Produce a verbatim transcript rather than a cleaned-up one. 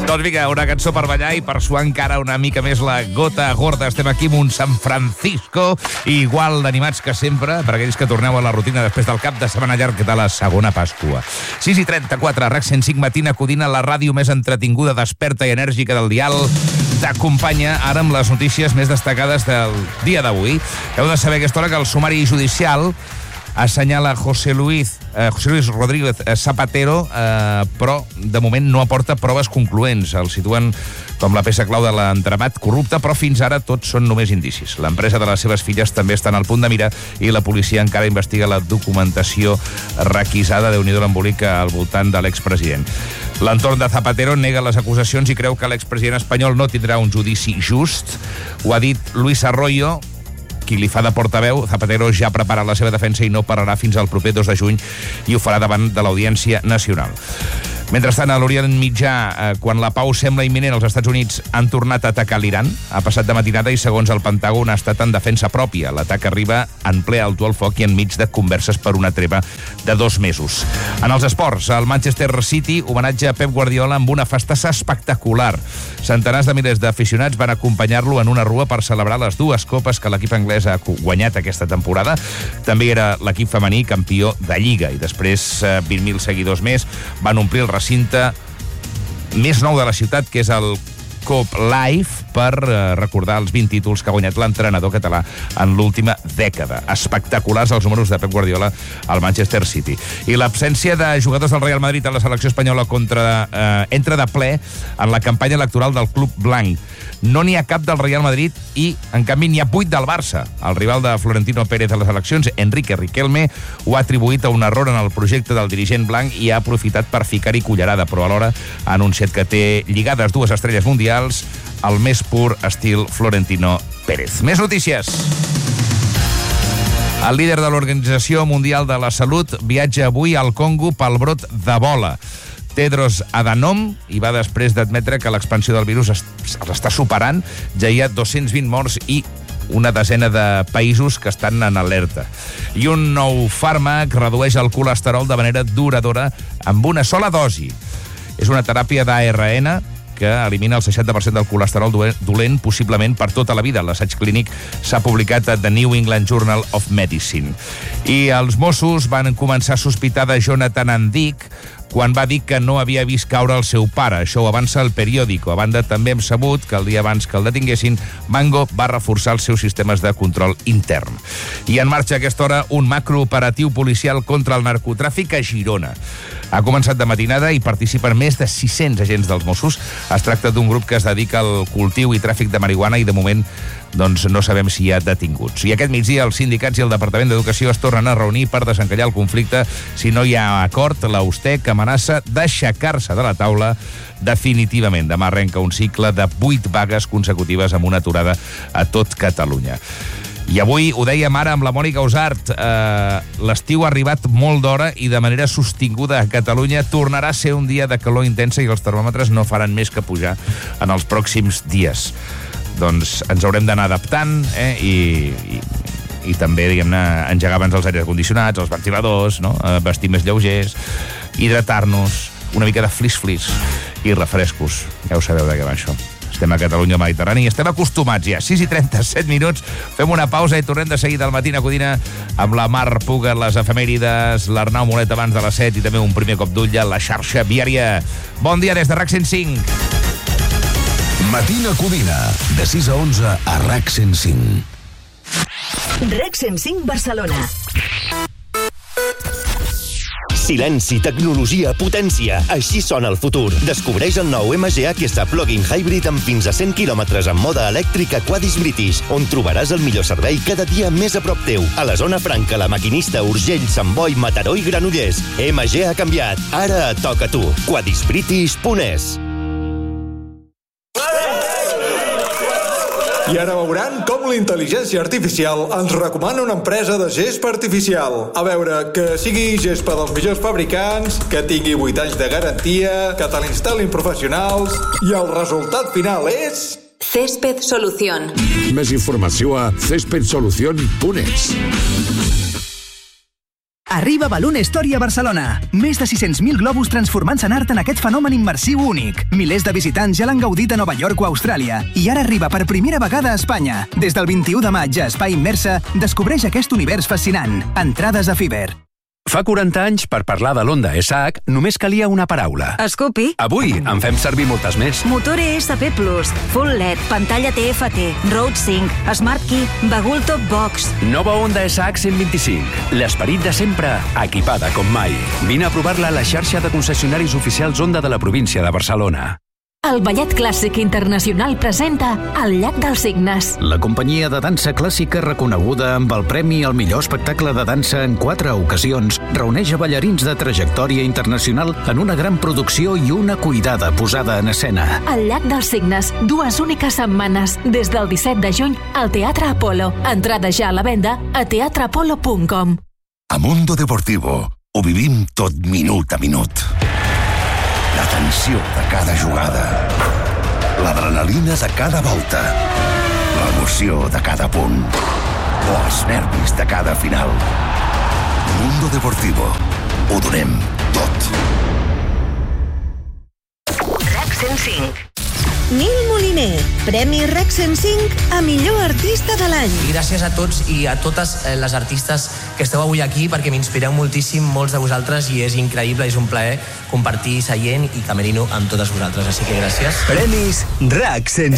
Doncs vinga, una cançó per ballar i per suar encara una mica més la gota gorda. Estem aquí amb un San Francisco, igual d'animats que sempre, per aquells que torneu a la rutina després del cap de setmana llarg de la segona Pasqua. sis i trenta-quatre, RAC cent cinc Matina Codina, la ràdio més entretinguda, desperta i enèrgica del dial, t'acompanya ara amb les notícies més destacades del dia d'avui. Heu de saber a aquesta hora que el sumari judicial assenyala José Luis, eh, José Luis Rodríguez Zapatero, eh, però de moment no aporta proves concloents. El situen com la peça clau de l'entramat corrupte, però fins ara tots són només indicis. L'empresa de les seves filles també estan al punt de mira i la policia encara investiga la documentació requisada. Déu-n'hi-do l'embolic al voltant de l'expresident. L'entorn de Zapatero nega les acusacions i creu que l'expresident espanyol no tindrà un judici just. Ho ha dit Luis Arroyo, qui li fa de portaveu. Zapatero ja ha preparat la seva defensa i no pararà fins al proper dos de juny i ho farà davant de l'Audiència Nacional. Mentrestant, a l'Orient Mitjà, eh, quan la pau sembla imminent, els Estats Units han tornat a atacar l'Iran. Ha passat de matinada i, segons el Pentàgon, ha estat en defensa pròpia. L'atac arriba en ple alto al foc i enmig de converses per una treva de dos mesos. En els esports, el Manchester City homenatge a Pep Guardiola amb una festassa espectacular. Centenars de milers d'aficionats van acompanyar-lo en una rua per celebrar les dues copes que l'equip anglès ha guanyat aquesta temporada. També era l'equip femení campió de Lliga i després eh, vint mil seguidors més van omplir el recinte més nou de la ciutat, que és el Cop Live, per eh, recordar els vint títols que ha guanyat l'entrenador català en l'última dècada. Espectaculars els números de Pep Guardiola al Manchester City. I l'absència de jugadors del Real Madrid a la selecció espanyola contra, eh, entra de ple en la campanya electoral del Club Blanc. No n'hi ha cap del Real Madrid i, en canvi, n'hi ha vuit del Barça. El rival de Florentino Pérez a les eleccions, Enrique Riquelme, ho ha atribuït a un error en el projecte del dirigent blanc i ha aprofitat per ficar-hi cullerada, però alhora ha anunciat que té lligades dues estrelles mundials al més pur estil Florentino Pérez. Més notícies. El líder de l'Organització Mundial de la Salut viatja avui al Congo pel brot d'Ebola. Tedros Adhanom hi va després d'admetre que l'expansió del virus els està superant. Ja hi ha dos-cents vint morts i una desena de països que estan en alerta. I un nou fàrmac redueix el colesterol de manera duradora amb una sola dosi. És una teràpia d'A R N que elimina el seixanta per cent del colesterol dolent, possiblement per tota la vida. L'assaig clínic s'ha publicat a The New England Journal of Medicine. I els Mossos van començar a sospitar de Jonathan Andic quan va dir que no havia vist caure el seu pare. Això ho avança el periòdico. A banda, també hem sabut que el dia abans que el detinguessin, Mango va reforçar els seus sistemes de control intern. I en marxa a aquesta hora un macrooperatiu policial contra el narcotràfic a Girona. Ha començat de matinada i participen més de sis-cents agents dels Mossos. Es tracta d'un grup que es dedica al cultiu i tràfic de marihuana i, de moment, doncs no sabem si hi ha detinguts. I aquest migdia els sindicats i el Departament d'Educació es tornen a reunir per desencallar el conflicte. Si no hi ha acord, l'Austec amenaça d'aixecar-se de la taula definitivament. Demà arrenca un cicle de vuit vagues consecutives amb una aturada a tot Catalunya. I avui, ho dèiem ara amb la Mònica Usart, eh, l'estiu ha arribat molt d'hora i de manera sostinguda a Catalunya. Tornarà a ser un dia de calor intensa i els termòmetres no faran més que pujar en els pròxims dies. Doncs ens haurem d'anar adaptant, eh, i, i, i també, diguem-ne, engegar abans els aires condicionats, els ventiladors, no? Vestir més lleugers, hidratar-nos, una mica de flis-flis i refrescos. Ja ho sabeu de què va això. Estem a Catalunya Mediterrani i estem acostumats ja. sis i trenta-set minuts, fem una pausa i tornem de seguida al Matina Codina amb la Mar Puga, les efemèrides, l'Arnau Molet abans de les set i també un primer cop d'ull a la xarxa viària. Bon dia des de RAC cent cinc. Matina Codina, de sis a onze a RAC cent cinc. RAC cent cinc Barcelona. Silenci, tecnologia, potència. Així sona el futur. Descobreix el nou M G H S Plug-in Hybrid amb fins a cent quilòmetres en mode elèctric a Quadis British, on trobaràs el millor servei cada dia més a prop teu. A la zona franca, La Maquinista, Urgell, Sant Boi, Mataró i Granollers. M G ha canviat. Ara et toca a tu. quadis british punt es. I ara veuran com la intel·ligència artificial ens recomana una empresa de gespa artificial. A veure, que sigui gespa dels millors fabricants, que tingui vuit anys de garantia, que te l'instal·lin professionals, i el resultat final és... Césped Solución. Més informació a césped solución punt es. Arriba Balloon Story a Barcelona. Més de sis-cents mil globus transformant-se en art en aquest fenomen immersiu únic. Milers de visitants ja l'han gaudit a Nova York o Austràlia. I ara arriba per primera vegada a Espanya. Des del vint-i-u de maig a Espai Immersa, descobreix aquest univers fascinant. Entrades a Fiverr. Fa quaranta anys, per parlar de l'Honda S H, només calia una paraula. Scoopy. Avui en fem servir moltes més. Motor E S P Plus, Full L E D, pantalla T F T, Road Sync, Smart Key, bagul Top Box. Nova Honda S H cent vint-i-cinc. L'esperit de sempre, equipada com mai. Vine a provar-la a la xarxa de concessionaris oficials Honda de la província de Barcelona. El Ballet Clàssic Internacional presenta El Llac dels Cignes. La companyia de dansa clàssica reconeguda amb el premi al millor espectacle de dansa en quatre ocasions reuneix a ballarins de trajectòria internacional en una gran producció i una cuidada posada en escena. El Llac dels Cignes, dues úniques setmanes, des del disset de juny al Teatre Apolo. Entrada ja a la venda a teatre apolo punt com. A Mundo Deportivo ho vivim tot minut a minut. La tensió de cada jugada, l'adrenalina de cada volta, l'emoció de cada punt o els nervis de cada final. Mundo Deportivo. Ho donem tot. RAC cent cinc. Nil Moliner, Premi RAC cent cinc a millor artista de l'any. I gràcies a tots i a totes les artistes que esteu avui aquí, perquè m'inspireu moltíssim, molts de vosaltres, i és increïble, és un plaer compartir seient i camerino amb totes vosaltres. Així que gràcies. Premis RAC cent cinc.